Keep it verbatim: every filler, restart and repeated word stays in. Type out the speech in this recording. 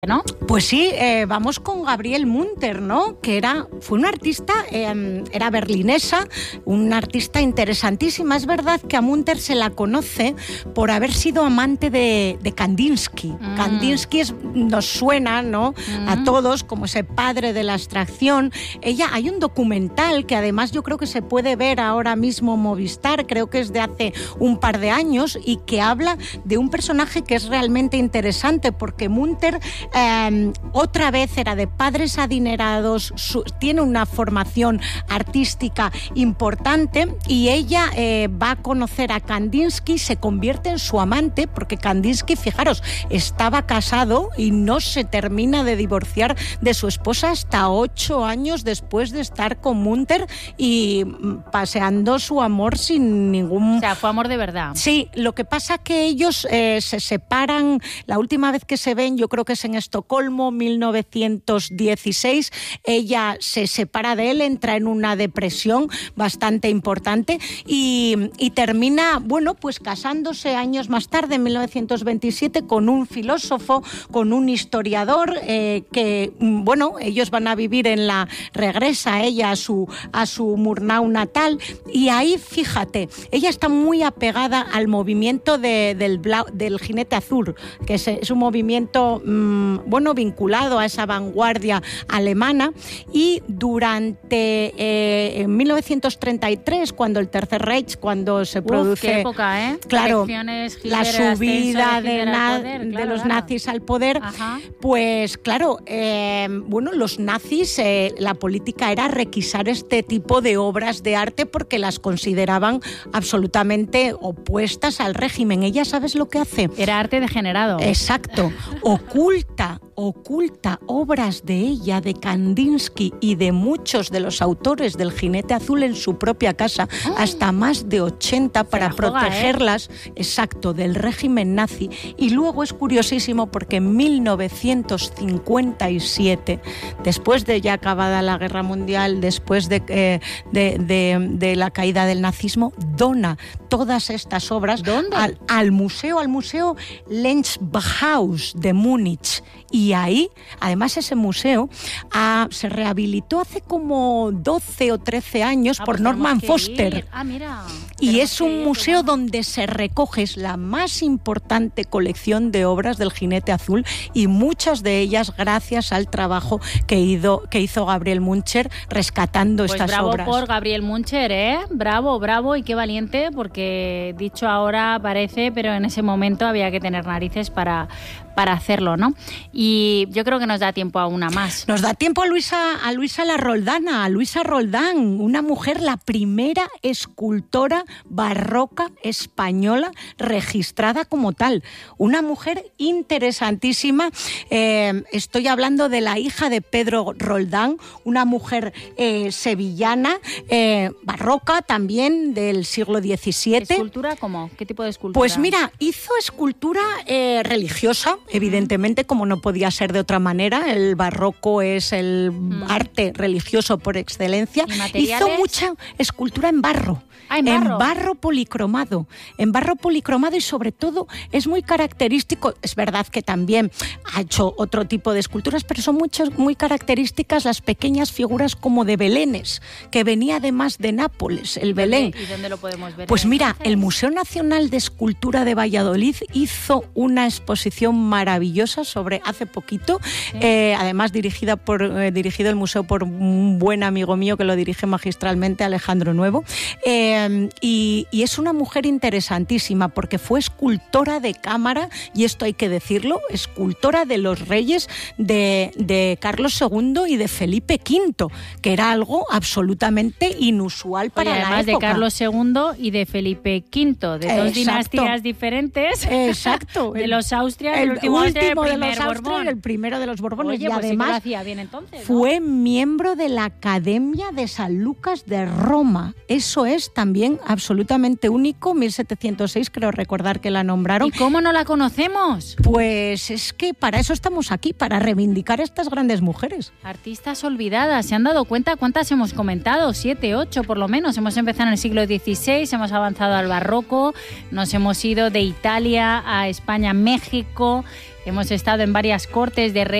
¿no? Pues sí, eh, vamos con Gabriele Munter, ¿no? Que era, fue una artista, eh, era berlinesa, una artista interesantísima. Es verdad que a Munter se la conoce por haber sido amante de, de Kandinsky. Mm. Kandinsky es, nos suena, ¿no? Mm. A todos como ese padre de la abstracción. Ella, hay un documental que además yo creo que se puede ver ahora mismo en Movistar, creo que es de hace un par de años, y que habla de un personaje que es realmente interesante, porque Munter Eh, otra vez era de padres adinerados, su, tiene una formación artística importante, y ella eh, va a conocer a Kandinsky, se convierte en su amante, porque Kandinsky, fijaros, estaba casado y no se termina de divorciar de su esposa hasta ocho años después de estar con Munter y paseando su amor sin ningún... O sea, fue amor de verdad. Sí, lo que pasa que ellos eh, se separan, la última vez que se ven yo creo que es en Estocolmo, mil novecientos dieciséis, ella se separa de él, entra en una depresión bastante importante y, y termina, bueno, pues casándose años más tarde, en mil novecientos veintisiete, con un filósofo, con un historiador, eh, que, bueno, ellos van a vivir en la, regresa ella a su, a su Murnau natal, y ahí, fíjate, ella está muy apegada al movimiento de, del, Blau, del jinete azul, que es, es un movimiento mmm, bueno, vinculado a esa vanguardia alemana, y durante eh, en mil novecientos treinta y tres, cuando el Tercer Reich, cuando se Uf, produce qué época, ¿eh? claro, Hitler, la subida de, de, na, poder, de claro, los claro. nazis al poder, Ajá. pues claro, eh, bueno, los nazis, eh, la política era requisar este tipo de obras de arte porque las consideraban absolutamente opuestas al régimen. Ella, ¿sabes lo que hace? Era arte degenerado. Exacto, oculta oculta obras de ella, de Kandinsky y de muchos de los autores del Jinete Azul en su propia casa, oh. hasta más de ochenta, para protegerlas, juega, ¿eh? exacto, del régimen nazi. Y luego es curiosísimo porque en mil novecientos cincuenta y siete, después de ya acabada la Guerra Mundial, después de, eh, de, de, de la caída del nazismo, dona todas estas obras al, al museo, al museo Lenz-Bauhaus de Múnich. Y ahí, además, ese museo ah, se rehabilitó hace como doce o trece años ah, por pues Norman Foster. Ah, mira. Y es un museo ir, donde se recoge la más importante colección de obras del Jinete Azul, y muchas de ellas gracias al trabajo que hizo, que hizo Gabriele Munter rescatando pues estas bravo obras. Bravo por Gabriele Munter, ¿eh? Bravo, bravo, y qué valiente, porque dicho ahora parece, pero en ese momento había que tener narices para, para hacerlo, ¿no? Y yo creo que nos da tiempo a una más. Nos da tiempo a Luisa, a Luisa la Roldana, a Luisa Roldán, una mujer, la primera escultora barroca española registrada como tal. Una mujer interesantísima. Eh, estoy hablando de la hija de Pedro Roldán, una mujer eh, sevillana, eh, barroca también, del siglo diecisiete. ¿Escultura cómo? ¿Qué tipo de escultura? Pues mira, hizo escultura eh, religiosa, evidentemente, como no podía ser de otra manera. El barroco es el mm. arte religioso por excelencia. Hizo mucha escultura en barro. Ah, ¿en barro? En barro policromado. En barro policromado, y sobre todo es muy característico. Es verdad que también ha hecho otro tipo de esculturas, pero son muchas, muy características las pequeñas figuras como de belenes, que venía además de Nápoles, el Belén. ¿Y dónde lo podemos ver? Pues mira, el Museo Nacional de Escultura de Valladolid hizo una exposición maravillosa sobre hace poquito, ¿sí? eh, además dirigida por, eh, dirigido el museo por un buen amigo mío que lo dirige magistralmente, Alejandro Nuevo, eh, y, y es una mujer interesantísima porque fue escultora de cámara, y esto hay que decirlo, escultora de los reyes de, de Carlos segundo y de Felipe quinto, que era algo absolutamente inusual para Oye, la además época. de Carlos segundo y de Felipe quinto, de dos Exacto. dinastías diferentes. Exacto. De los Austrias, el, el último, último el de los Borbón. Austrias, el primero de los Borbones. Oye, y pues además sí, lo hacía bien entonces, ¿no? fue miembro de la Academia de San Lucas de Roma. Eso es también absolutamente único. mil setecientos seis, creo recordar que la nombraron. ¿Y cómo no la conocemos? Pues es que para eso estamos aquí, para reivindicar a estas grandes mujeres. Artistas olvidadas. ¿Se han dado cuenta cuántas hemos comentado? Siete, ocho por lo menos. Hemos empezado en el siglo dieciséis, hemos avanzado al barroco, nos hemos ido de Italia a España, México, Hemos estado en varias cortes de reyes